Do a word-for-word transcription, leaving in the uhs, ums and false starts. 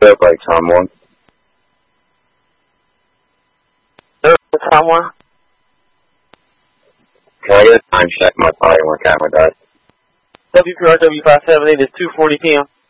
Look like Tom one. Tom one? Can I get a time check? My body one camera died. W P R W five seven eight is two forty p m